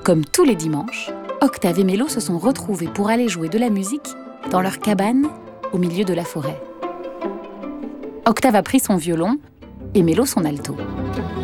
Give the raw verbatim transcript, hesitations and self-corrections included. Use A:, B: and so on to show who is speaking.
A: Comme tous les dimanches, Octave et Mélo se sont retrouvés pour aller jouer de la musique dans leur cabane au milieu de la forêt. Octave a pris son violon et Mélo son alto.